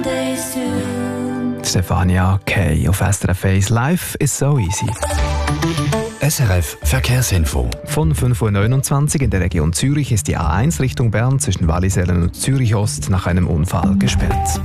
Stefania Kay auf SRF 1. Life is so easy. SRF Verkehrsinfo. Von 5.29 Uhr in der Region Zürich ist die A1 Richtung Bern zwischen Wallisellen und Zürich Ost nach einem Unfall gesperrt.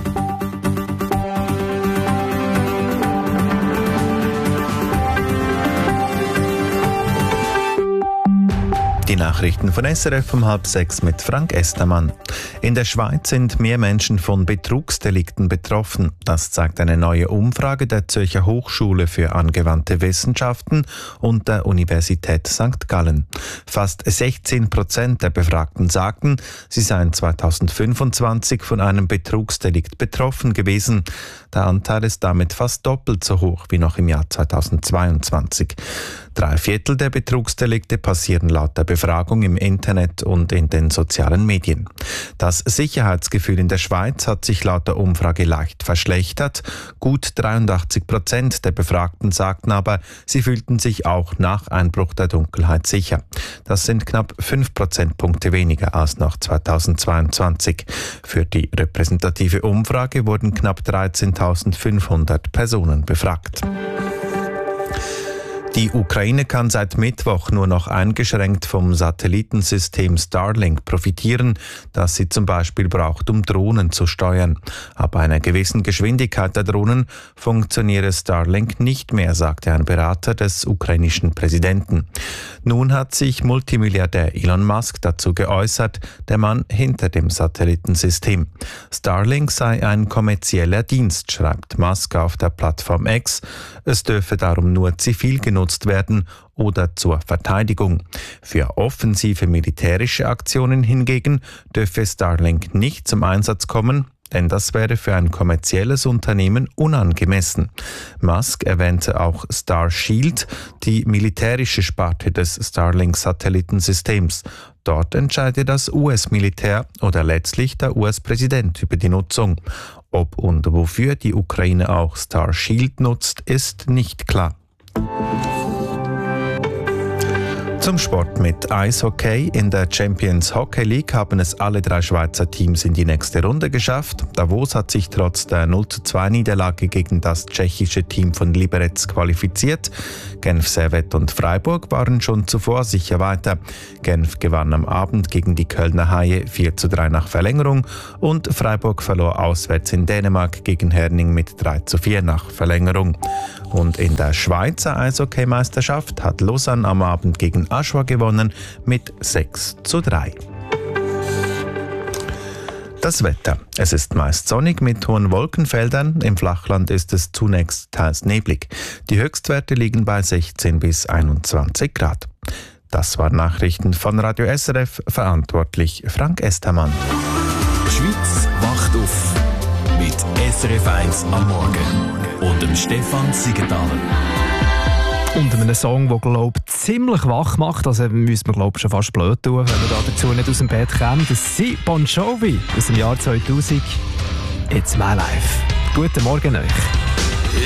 Die Nachrichten von SRF um 5:30 mit Frank Estermann. In der Schweiz sind mehr Menschen von Betrugsdelikten betroffen. Das zeigt eine neue Umfrage der Zürcher Hochschule für angewandte Wissenschaften und der Universität St. Gallen. Fast 16% der Befragten sagten, sie seien 2025 von einem Betrugsdelikt betroffen gewesen. Der Anteil ist damit fast doppelt so hoch wie noch im Jahr 2022. 3/4 der Betrugsdelikte passieren laut der Befragung im Internet und in den sozialen Medien. Das Sicherheitsgefühl in der Schweiz hat sich laut der Umfrage leicht verschlechtert. Gut 83% der Befragten sagten aber, sie fühlten sich auch nach Einbruch der Dunkelheit sicher. Das sind knapp 5 Prozentpunkte weniger als noch 2022. Für die repräsentative Umfrage wurden knapp 13.500 Personen befragt. Die Ukraine kann seit Mittwoch nur noch eingeschränkt vom Satellitensystem Starlink profitieren, das sie zum Beispiel braucht, um Drohnen zu steuern. Ab einer gewissen Geschwindigkeit der Drohnen funktioniere Starlink nicht mehr, sagte ein Berater des ukrainischen Präsidenten. Nun hat sich Multimilliardär Elon Musk dazu geäußert, der Mann hinter dem Satellitensystem. Starlink sei ein kommerzieller Dienst, schreibt Musk auf der Plattform X. Es dürfe darum nur zivil genutzt werden oder zur Verteidigung. Für offensive militärische Aktionen hingegen dürfe Starlink nicht zum Einsatz kommen, denn das wäre für ein kommerzielles Unternehmen unangemessen. Musk erwähnte auch Starshield, die militärische Sparte des Starlink-Satellitensystems. Dort entscheide das US-Militär oder letztlich der US-Präsident über die Nutzung. Ob und wofür die Ukraine auch Starshield nutzt, ist nicht klar. Zum Sport mit Eishockey. In der Champions Hockey League haben es alle 3 Schweizer Teams in die nächste Runde geschafft. Davos hat sich trotz der 0:2 Niederlage gegen das tschechische Team von Liberec qualifiziert. Genf, Servette und Freiburg waren schon zuvor sicher weiter. Genf gewann am Abend gegen die Kölner Haie 4:3 nach Verlängerung und Freiburg verlor auswärts in Dänemark gegen Herning mit 3:4 nach Verlängerung. Und in der Schweizer Eishockeymeisterschaft hat Lausanne am Abend gegen Aschua gewonnen mit 6:3. Das Wetter. Es ist meist sonnig mit hohen Wolkenfeldern. Im Flachland ist es zunächst teils neblig. Die Höchstwerte liegen bei 16 bis 21 Grad. Das waren Nachrichten von Radio SRF, verantwortlich Frank Estermann. Die Schweiz wacht auf mit SRF 1 am Morgen und dem Stefan Siegenthaler. Und einem Song, der, glaube ich, ziemlich wach macht. Also müsste man, glaube ich, schon fast blöd tun, wenn man da dazu nicht aus dem Bett kommt. Das ist Bon Jovi aus dem Jahr 2000. It's my life. Guten Morgen euch.